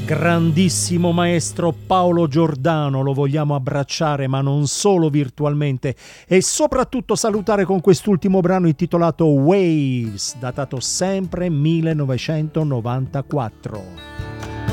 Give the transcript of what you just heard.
Grandissimo maestro Paolo Giordano, lo vogliamo abbracciare, ma non solo virtualmente, e soprattutto salutare con quest'ultimo brano intitolato Waves, datato sempre 1994.